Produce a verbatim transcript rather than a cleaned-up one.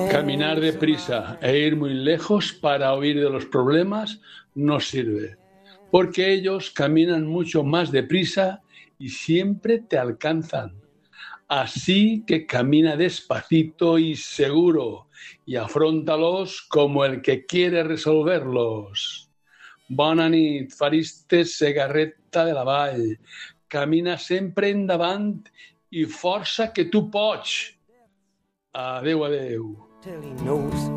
Caminar deprisa e ir muy lejos para huir de los problemas no sirve, porque ellos caminan mucho más deprisa y siempre te alcanzan. Así que camina despacito y seguro y afróntalos como el que quiere resolverlos. Bona nit, Fariste Segarreta de la Vall. Camina sempre endavant i força que tu pots. Adéu, adéu. Till he knows